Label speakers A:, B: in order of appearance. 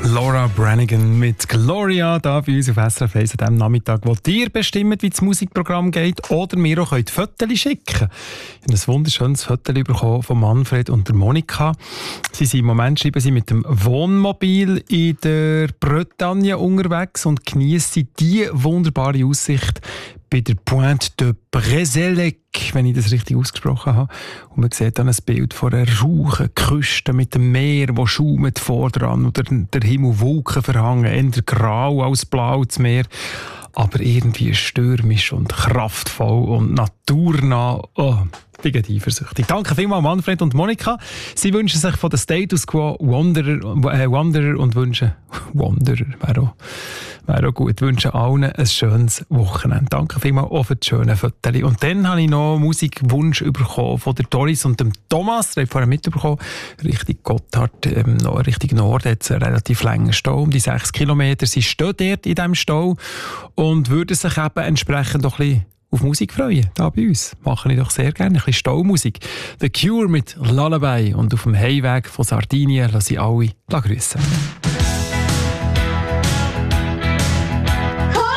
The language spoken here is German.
A: Laura Branigan mit Gloria da bei uns auf SRF 1 an diesem Nachmittag, wo ihr bestimmt, wie das Musikprogramm geht oder mir auch Fotos schicken könnt. Ich habe ein wunderschönes Foto bekommen von Manfred und der Monika. Sie sind im Moment, schreiben sie, mit dem Wohnmobil in der Bretagne unterwegs und genießen die wunderbare Aussicht bei der Pointe de Brezélec, wenn ich das richtig ausgesprochen habe. Und man sieht dann ein Bild von einer rauchen Küste mit dem Meer, das schaumt vordran oder der Himmel Wolken verhangen, eher grau als blau das Meer, aber irgendwie stürmisch und kraftvoll und naturnah. Oh, ich bin eifersüchtig. Danke vielmals Manfred und Monika. Sie wünschen sich von der Status Quo Wanderer und wünschen Wanderer, wäre auch gut. Wünschen allen ein schönes Wochenende. Danke vielmals auch für das schöne Fotos. Und dann habe ich noch einen Musikwunsch bekommen von der Doris und dem Thomas. Der hat vorher mitbekommen, Richtung Gotthard, Richtung Norden hat es einen relativ langen Stau, um die 6 Kilometer. Sie stehen dort in diesem Stau und würden sich eben entsprechend doch ein bisschen auf Musik freuen, da bei uns. Mache ich doch sehr gerne. Ein bisschen Staumusik. The Cure mit Lullaby und auf dem Heimweg von Sardinien lasse ich alle grüßen.